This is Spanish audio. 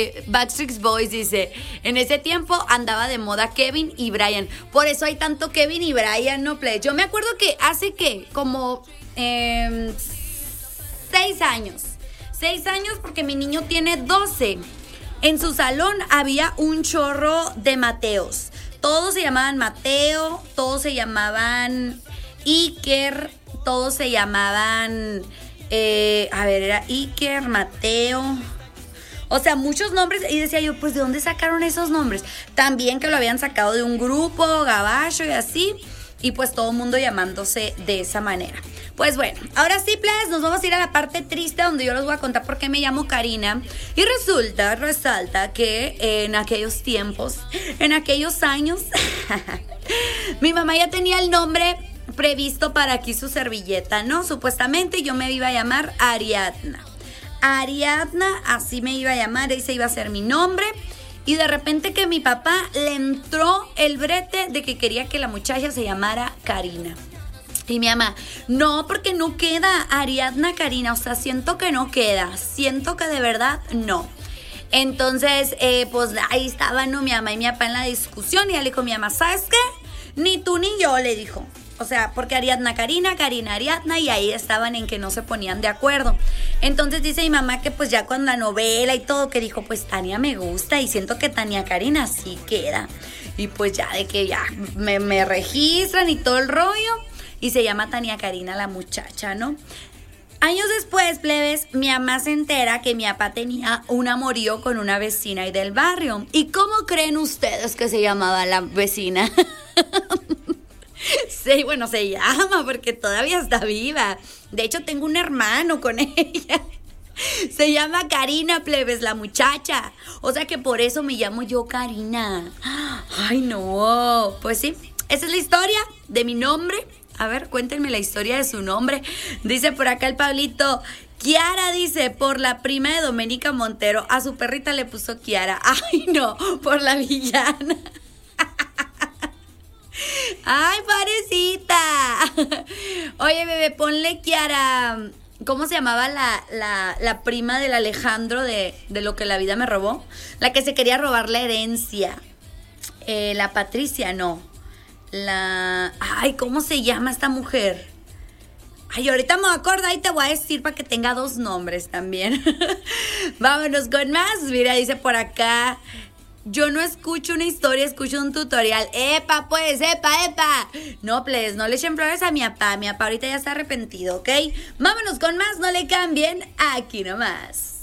Backstreet Boys dice, en ese tiempo andaba de moda Kevin y Brian. Por eso hay tanto Kevin y Brian, no play. Yo me acuerdo que hace que como 6 años. 6 años porque mi niño tiene 12. En su salón había un chorro de Mateos. Todos se llamaban Mateo, todos se llamaban Iker, todos se llamaban... era Iker, Mateo... O sea, muchos nombres. Y decía yo, pues, ¿de dónde sacaron esos nombres? También que lo habían sacado de un grupo, gabacho y así. Y pues todo el mundo llamándose de esa manera. Pues bueno, ahora sí, plebes, nos vamos a ir a la parte triste donde yo les voy a contar por qué me llamo Karina. Y resalta que en aquellos tiempos, en aquellos años, mi mamá ya tenía el nombre previsto para aquí su servilleta, ¿no? Supuestamente yo me iba a llamar Ariadna. Ariadna, así me iba a llamar, ese iba a ser mi nombre. Y de repente que mi papá le entró el brete de que quería que la muchacha se llamara Karina. Y mi mamá, no, porque no queda Ariadna Karina, o sea, siento que no queda, siento que de verdad no. Entonces, pues ahí estaban, ¿no? Mi mamá y mi papá en la discusión y ya le dijo mi mamá, ¿sabes qué? Ni tú ni yo, le dijo. O sea, porque Ariadna Karina, Karina Ariadna, y ahí estaban en que no se ponían de acuerdo. Entonces dice mi mamá que pues ya con la novela y todo, que dijo, pues Tania me gusta y siento que Tania Karina sí queda. Y pues ya de que ya me registran y todo el rollo, y se llama Tania Karina la muchacha, ¿no? Años después, plebes, mi mamá se entera que mi papá tenía un amorío con una vecina ahí del barrio. ¿Y cómo creen ustedes que se llamaba la vecina? Sí, bueno, se llama porque todavía está viva. De hecho, tengo un hermano con ella. Se llama Karina, plebes, la muchacha. O sea que por eso me llamo yo Karina. Ay, no. Pues sí, esa es la historia de mi nombre. A ver, cuéntenme la historia de su nombre. Dice por acá el Pablito. Kiara dice, por la prima de Doménica Montero. A su perrita le puso Kiara. Ay, no, por la villana. ¡Ay, parecita! Oye, bebé, ponle Kiara. ¿Cómo se llamaba la prima del Alejandro de lo que la vida me robó? La que se quería robar la herencia. La Patricia, no. Ay, ¿cómo se llama esta mujer? Ay, ahorita me voy a acordar y te voy a decir para que tenga 2 nombres también. Vámonos con más. Mira, dice por acá... Yo no escucho una historia, escucho un tutorial. ¡Epa, pues! ¡Epa! No, please, no le echen flores a mi papá. Mi papá ahorita ya está arrepentido, ¿ok? Vámonos con más, no le cambien. Aquí nomás.